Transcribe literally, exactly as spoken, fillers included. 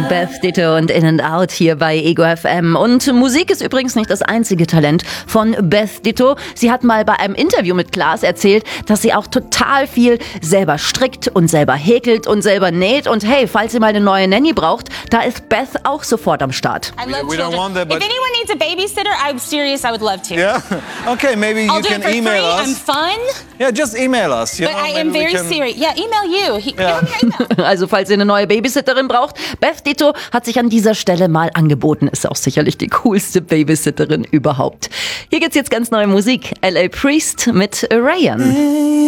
Beth Ditto und In and Out hier bei Ego F M. Und Musik ist übrigens nicht das einzige Talent von Beth Ditto. Sie hat mal bei einem Interview mit Klaas erzählt, dass sie auch total viel selber strickt und selber häkelt und selber näht. Und hey, falls ihr mal eine neue Nanny braucht, da ist Beth auch sofort am Start. I love we don't want that, but if anyone needs a babysitter, I'm serious, I would love to. Yeah? Okay, maybe you I'll do can it for email free. us. I'm fun. Yeah, just email us. You But know, I am maybe we very can... serious. Yeah, email you. He, Ja. give me your email. Also falls ihr eine neue Babysitterin braucht, Beth Ditto hat sich an dieser Stelle mal angeboten. Ist auch sicherlich die coolste Babysitterin überhaupt. Hier gibt's jetzt ganz neue Musik. L A Priest mit Ryan.